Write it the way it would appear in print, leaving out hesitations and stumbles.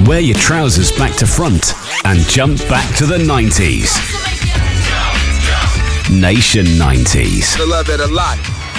Wear your trousers back to front and jump back to the 90s. Nation 90s. I love it a lot.